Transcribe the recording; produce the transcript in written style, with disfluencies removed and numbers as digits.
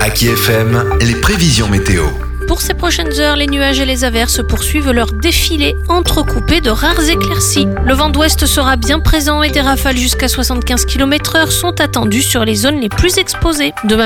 Maki FM, les prévisions météo. Pour ces prochaines heures, les nuages et les averses poursuivent leur défilé entrecoupé de rares éclaircies. Le vent d'ouest sera bien présent et des rafales jusqu'à 75 km/h sont attendues sur les zones les plus exposées. Demain